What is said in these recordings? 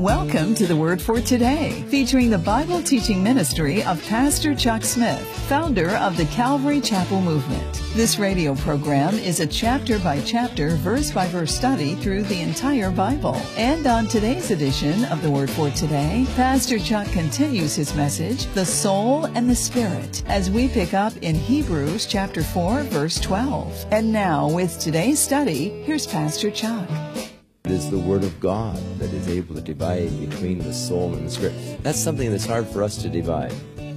Welcome to the Word for Today, featuring the Bible teaching ministry of Pastor Chuck Smith, founder of the Calvary Chapel Movement. This radio program is a chapter-by-chapter, verse-by-verse study through the entire Bible. And on today's edition of the Word for Today, Pastor Chuck continues his message, The Soul and the Spirit, as we pick up in Hebrews chapter 4, verse 12. And now, with today's study, here's Pastor Chuck. It is the Word of God that is able to divide between the soul and the spirit. That's something that's hard for us to divide.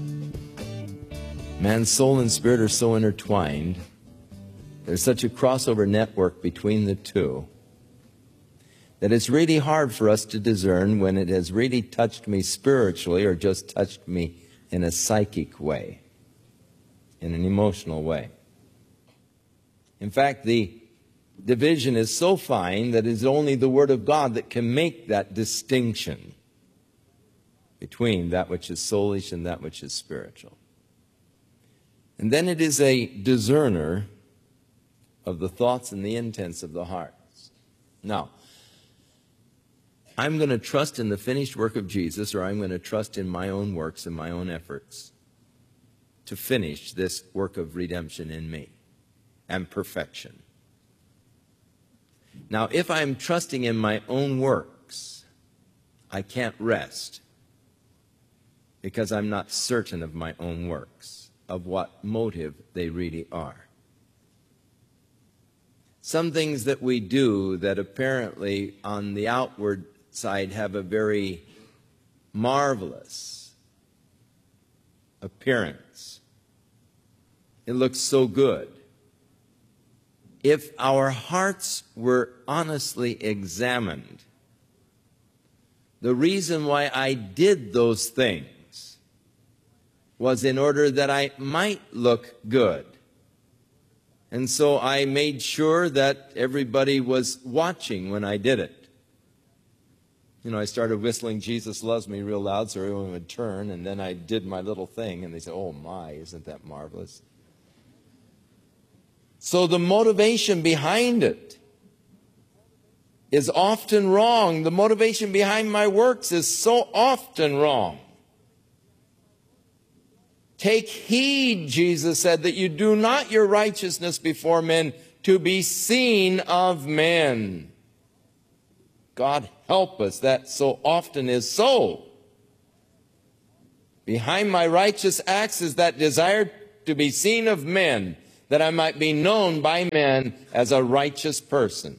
Man's soul and spirit are so intertwined. There's such a crossover network between the two that it's really hard for us to discern when it has really touched me spiritually or just touched me in a psychic way, in an emotional way. In fact, the division is so fine that it's only the Word of God that can make that distinction between that which is soulish and that which is spiritual. And then it is a discerner of the thoughts and the intents of the hearts. Now, I'm going to trust in the finished work of Jesus, or I'm going to trust in my own works and my own efforts to finish this work of redemption in me and perfection. Now, if I'm trusting in my own works, I can't rest because I'm not certain of my own works, of what motive they really are. Some things that we do that apparently on the outward side have a very marvelous appearance. It looks so good. If our hearts were honestly examined, the reason why I did those things was in order that I might look good. And so I made sure that everybody was watching when I did it. You know, I started whistling Jesus Loves Me real loud so everyone would turn, and then I did my little thing, and they said, oh my, isn't that marvelous? So the motivation behind it is often wrong. The motivation behind my works is so often wrong. Take heed, Jesus said, that you do not your righteousness before men to be seen of men. God help us, that so often is so. Behind my righteous acts is that desire to be seen of men, that I might be known by men as a righteous person.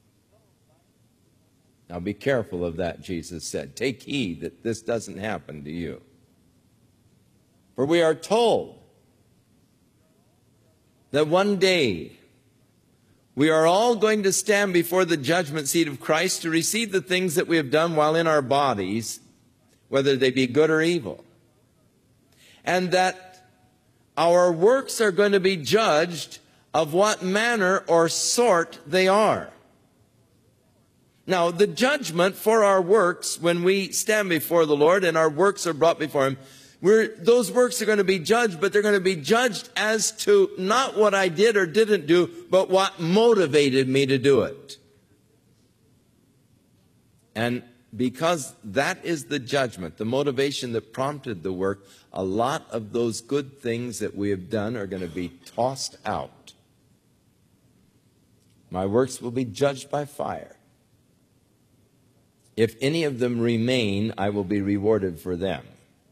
Now be careful of that, Jesus said. Take heed that this doesn't happen to you. For we are told that one day we are all going to stand before the judgment seat of Christ to receive the things that we have done while in our bodies, whether they be good or evil. And that our works are going to be judged of what manner or sort they are. Now, the judgment for our works, when we stand before the Lord and our works are brought before Him, those works are going to be judged, but they're going to be judged as to not what I did or didn't do, but what motivated me to do it. And because that is the judgment, the motivation that prompted the work, a lot of those good things that we have done are going to be tossed out. My works will be judged by fire. If any of them remain, I will be rewarded for them.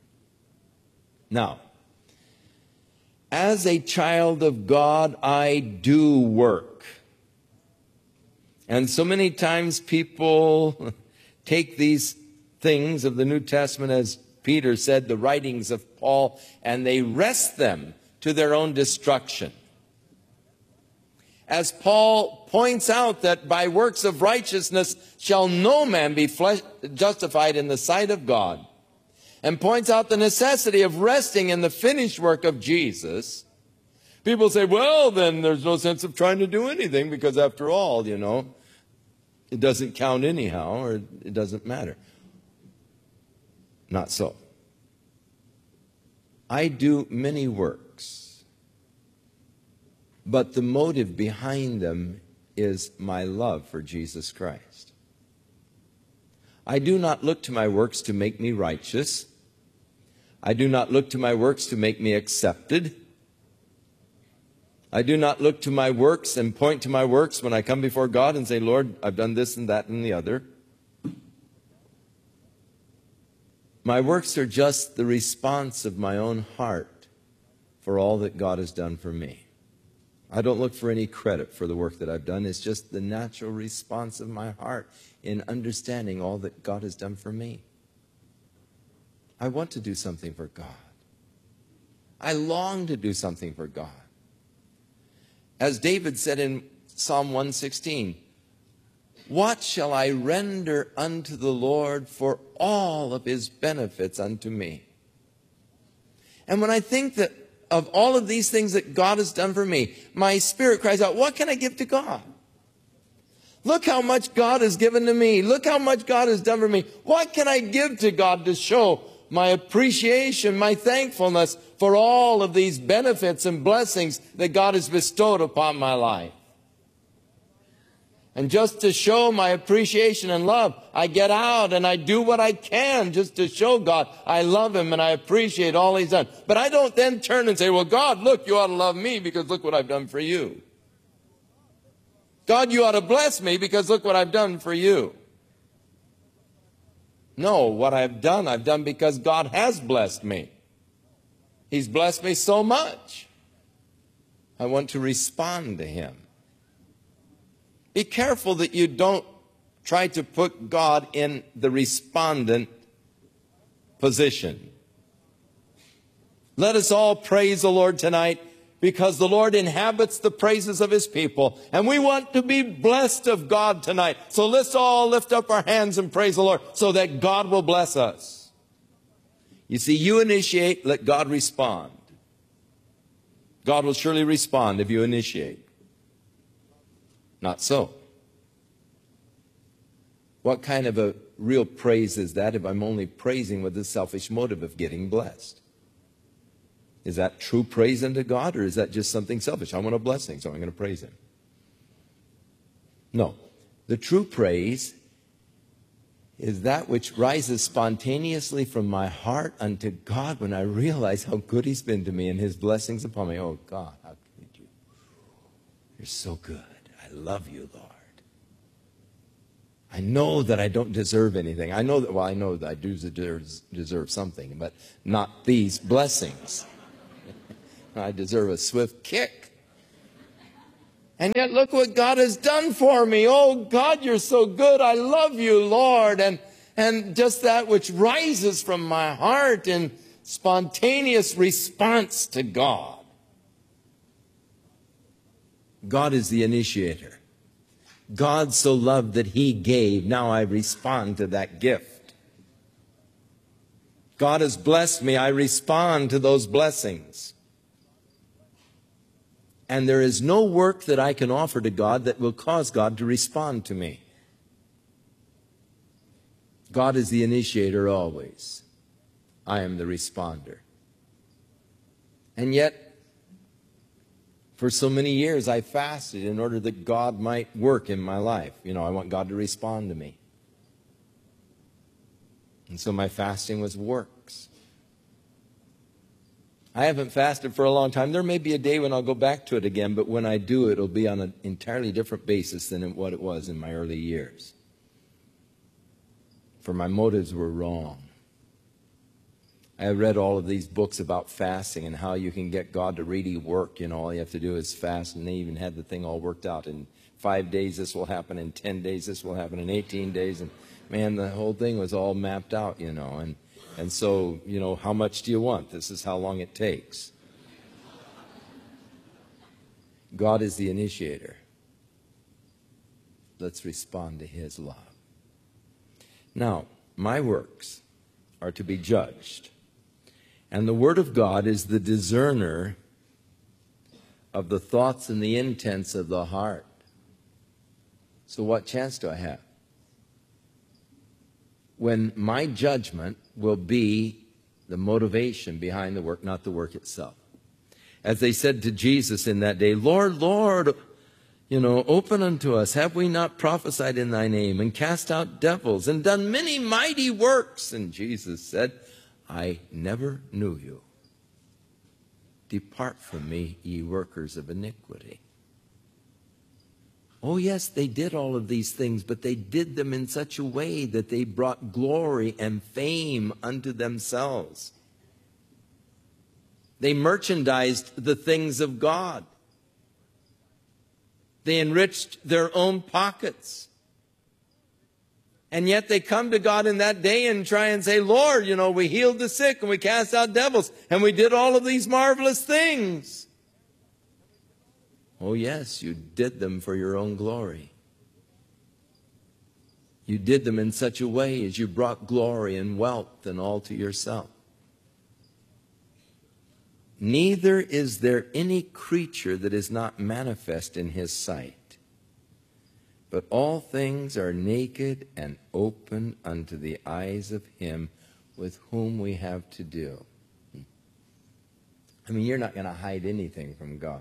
Now, as a child of God, I do work. And so many times people take these things of the New Testament, as Peter said, the writings of Paul, and they wrest them to their own destruction. As Paul points out that by works of righteousness shall no man be justified in the sight of God, and points out the necessity of resting in the finished work of Jesus, people say, well, then there's no sense of trying to do anything because after all, you know, it doesn't count anyhow, or it doesn't matter. Not so. I do many works, but the motive behind them is my love for Jesus Christ. I do not look to my works to make me righteous. I do not look to my works to make me accepted. I do not look to my works and point to my works when I come before God and say, Lord, I've done this and that and the other. My works are just the response of my own heart for all that God has done for me. I don't look for any credit for the work that I've done. It's just the natural response of my heart in understanding all that God has done for me. I want to do something for God. I long to do something for God. As David said in Psalm 116, what shall I render unto the Lord for all of his benefits unto me? And when I think that of all of these things that God has done for me, my spirit cries out, what can I give to God? Look how much God has given to me. Look how much God has done for me. What can I give to God to show my appreciation, my thankfulness for all of these benefits and blessings that God has bestowed upon my life? And just to show my appreciation and love, I get out and I do what I can just to show God I love him and I appreciate all he's done. But I don't then turn and say, well, God, look, you ought to love me because look what I've done for you. God, you ought to bless me because look what I've done for you. No, what I've done because God has blessed me. He's blessed me so much. I want to respond to him. Be careful that you don't try to put God in the respondent position. Let us all praise the Lord tonight because the Lord inhabits the praises of his people. And we want to be blessed of God tonight. So let's all lift up our hands and praise the Lord so that God will bless us. You see, you initiate, let God respond. God will surely respond if you initiate. Not so. What kind of a real praise is that if I'm only praising with the selfish motive of getting blessed? Is that true praise unto God, or is that just something selfish? I want a blessing, so I'm going to praise him. No. The true praise is that which rises spontaneously from my heart unto God when I realize how good he's been to me and his blessings upon me. Oh, God, how could you? You're so good. I love you, Lord. I know that I don't deserve anything. I know that I do deserve something, but not these blessings. I deserve a swift kick. And yet look what God has done for me. Oh, God, you're so good. I love you, Lord. And just that which rises from my heart in spontaneous response to God. God is the initiator. God so loved that he gave. Now I respond to that gift. God has blessed me. I respond to those blessings. And there is no work that I can offer to God that will cause God to respond to me. God is the initiator always. I am the responder. And yet, for so many years, I fasted in order that God might work in my life. You know, I want God to respond to me. And so my fasting was works. I haven't fasted for a long time. There may be a day when I'll go back to it again, but when I do, it'll be on an entirely different basis than what it was in my early years. For my motives were wrong. I read all of these books about fasting and how you can get God to really work. You know, all you have to do is fast, and they even had the thing all worked out. In 5 days this will happen, in 10 days this will happen, in 18 days. And man, the whole thing was all mapped out, you know. And so, you know, how much do you want? This is how long it takes. God is the initiator. Let's respond to his love. Now, my works are to be judged. And the Word of God is the discerner of the thoughts and the intents of the heart. So what chance do I have? When my judgment will be the motivation behind the work, not the work itself. As they said to Jesus in that day, Lord, Lord, Open unto us. Have we not prophesied in thy name, and cast out devils, and done many mighty works? And Jesus said, I never knew you. Depart from me, ye workers of iniquity. Oh, yes, they did all of these things, but they did them in such a way that they brought glory and fame unto themselves. They merchandised the things of God. They enriched their own pockets. And yet they come to God in that day and try and say, Lord, we healed the sick and we cast out devils and we did all of these marvelous things. Oh, yes, you did them for your own glory. You did them in such a way as you brought glory and wealth and all to yourself. Neither is there any creature that is not manifest in his sight, but all things are naked and open unto the eyes of him with whom we have to do. You're not going to hide anything from God.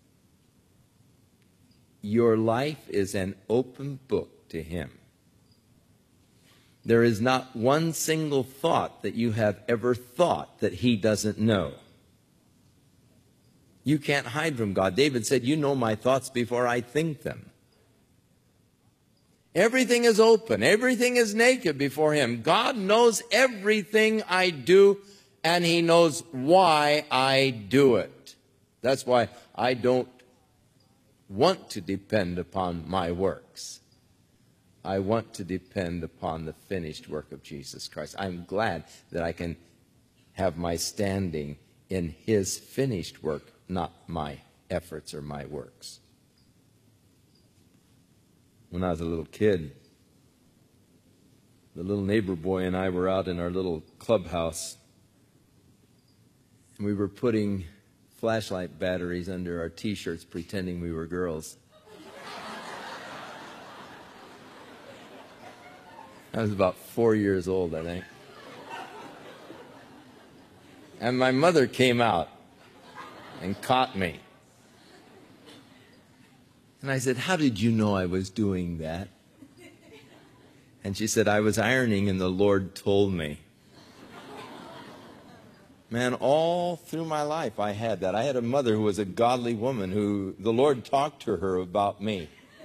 Your life is an open book to him. There is not one single thought that you have ever thought that he doesn't know. You can't hide from God. David said, you know my thoughts before I think them. Everything is open. Everything is naked before him. God knows everything I do, and he knows why I do it. That's why I don't want to depend upon my works. I want to depend upon the finished work of Jesus Christ. I'm glad that I can have my standing in his finished work, not my efforts or my works. When I was a little kid, the little neighbor boy and I were out in our little clubhouse, and we were putting flashlight batteries under our T-shirts pretending we were girls. I was about 4 years old, I think. And my mother came out and caught me. And I said, how did you know I was doing that? And she said, I was ironing and the Lord told me. Man, all through my life I had that. I had a mother who was a godly woman who the Lord talked to her about me.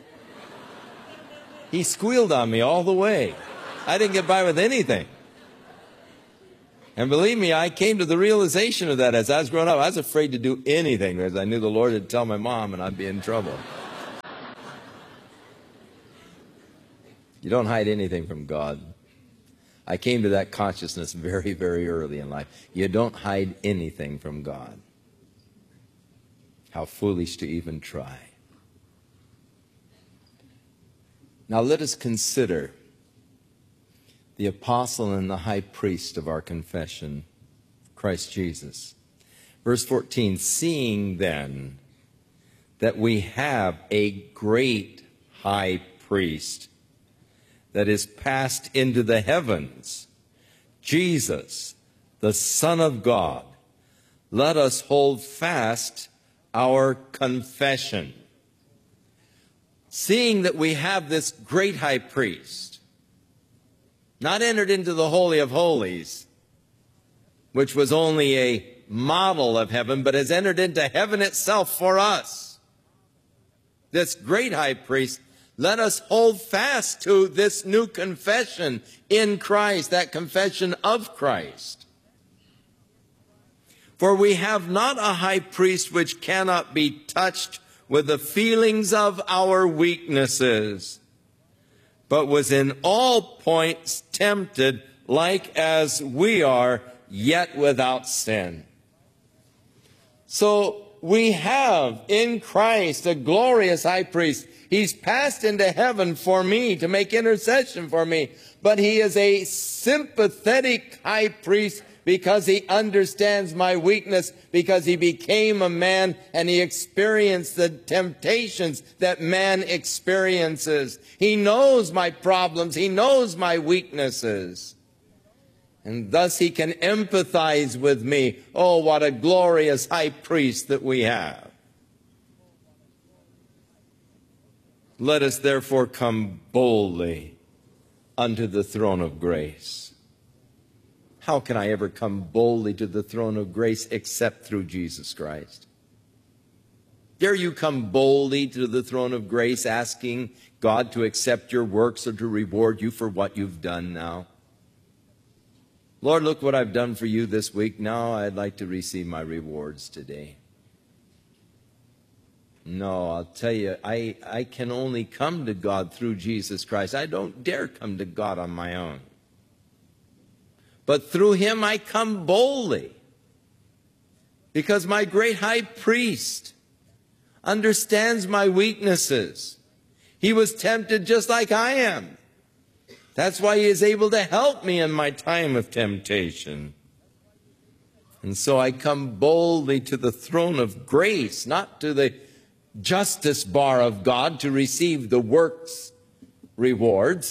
He squealed on me all the way. I didn't get by with anything. And believe me, I came to the realization of that as I was growing up. I was afraid to do anything because I knew the Lord would tell my mom and I'd be in trouble. You don't hide anything from God. I came to that consciousness very, very early in life. You don't hide anything from God. How foolish to even try. Now let us consider the apostle and the high priest of our confession, Christ Jesus. Verse 14, seeing then that we have a great high priest that is passed into the heavens, Jesus, the Son of God, let us hold fast our confession. Seeing that we have this great high priest, not entered into the Holy of Holies, which was only a model of heaven, but has entered into heaven itself for us. This great high priest, let us hold fast to this new confession in Christ, that confession of Christ. For we have not a high priest which cannot be touched with the feelings of our weaknesses, but was in all points tempted like as we are, yet without sin. So we have in Christ a glorious high priest. He's passed into heaven for me, to make intercession for me. But he is a sympathetic high priest because he understands my weakness, because he became a man and he experienced the temptations that man experiences. He knows my problems. He knows my weaknesses. And thus he can empathize with me. Oh, what a glorious high priest that we have. Let us therefore come boldly unto the throne of grace. How can I ever come boldly to the throne of grace except through Jesus Christ? Dare you come boldly to the throne of grace asking God to accept your works or to reward you for what you've done now? Lord, look what I've done for you this week. Now I'd like to receive my rewards today. No, I'll tell you, I can only come to God through Jesus Christ. I don't dare come to God on my own. But through him I come boldly, because my great high priest understands my weaknesses. He was tempted just like I am. That's why he is able to help me in my time of temptation. And so I come boldly to the throne of grace, not to the justice bar of God to receive the works rewards.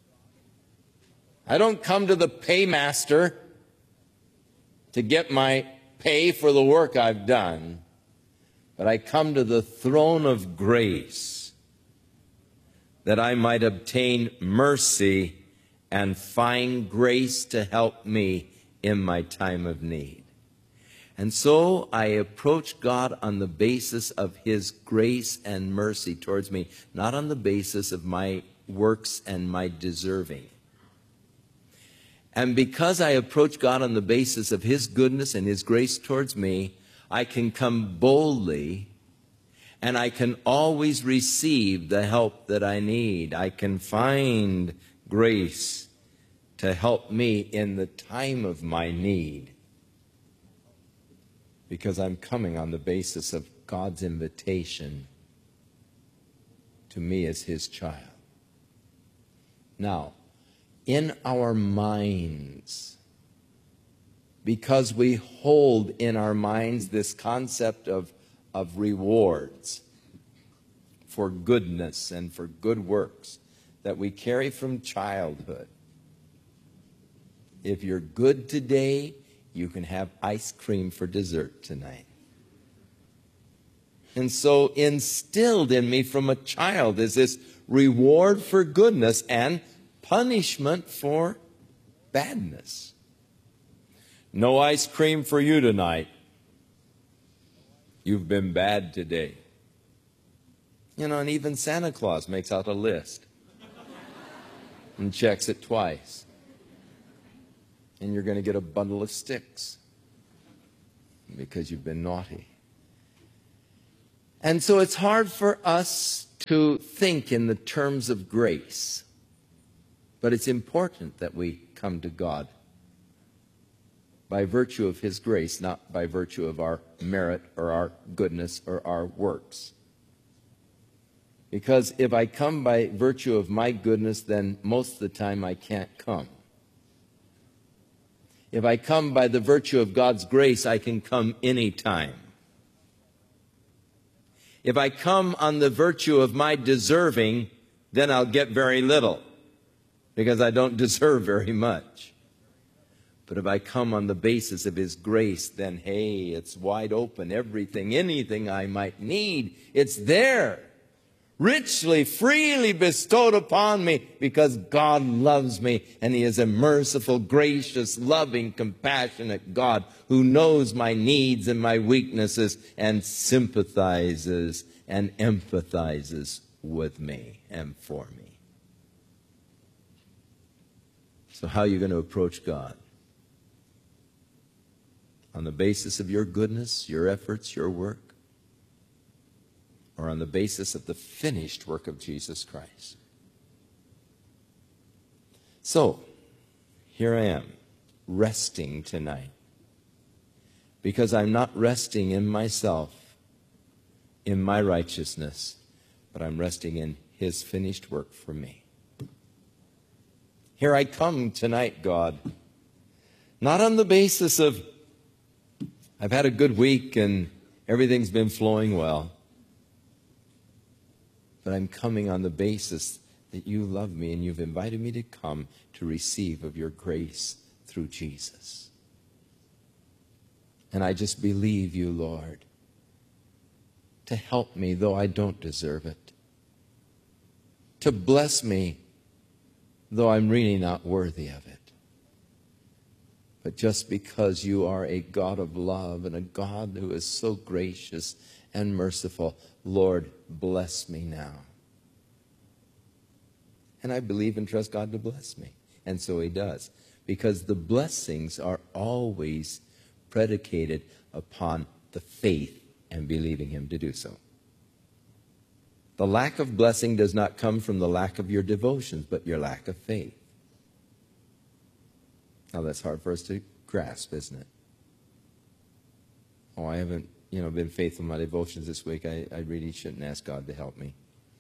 I don't come to the paymaster to get my pay for the work I've done, but I come to the throne of grace that I might obtain mercy and find grace to help me in my time of need. And so I approach God on the basis of his grace and mercy towards me, not on the basis of my works and my deserving. And because I approach God on the basis of his goodness and his grace towards me, I can come boldly and I can always receive the help that I need. I can find grace to help me in the time of my need, because I'm coming on the basis of God's invitation to me as his child. Now, in our minds, because we hold in our minds this concept of rewards for goodness and for good works that we carry from childhood. If you're good today, you can have ice cream for dessert tonight. And so instilled in me from a child is this reward for goodness and punishment for badness. No ice cream for you tonight. You've been bad today. You know, and even Santa Claus makes out a list and checks it twice. And you're going to get a bundle of sticks because you've been naughty. And so it's hard for us to think in the terms of grace. But it's important that we come to God by virtue of his grace, not by virtue of our merit or our goodness or our works. Because if I come by virtue of my goodness, then most of the time I can't come. If I come by the virtue of God's grace, I can come anytime. If I come on the virtue of my deserving, then I'll get very little, because I don't deserve very much. But if I come on the basis of his grace, then hey, it's wide open. Everything, anything I might need, it's there. Richly, freely bestowed upon me, because God loves me, and he is a merciful, gracious, loving, compassionate God who knows my needs and my weaknesses and sympathizes and empathizes with me and for me. So how are you going to approach God? On the basis of your goodness, your efforts, your work? Or on the basis of the finished work of Jesus Christ? So, here I am, resting tonight. Because I'm not resting in myself, in my righteousness, but I'm resting in his finished work for me. Here I come tonight, God, not on the basis of I've had a good week and everything's been flowing well. But I'm coming on the basis that you love me and you've invited me to come to receive of your grace through Jesus. And I just believe you, Lord, to help me, though I don't deserve it. to bless me, though I'm really not worthy of it. But just because you are a God of love and a God who is so gracious and merciful, Lord, bless me now. And I believe and trust God to bless me. And so he does. Because the blessings are always predicated upon the faith and believing him to do so. The lack of blessing does not come from the lack of your devotions, but your lack of faith. Now that's hard for us to grasp, isn't it? Oh, I haven't, been faithful in my devotions this week. I really shouldn't ask God to help me.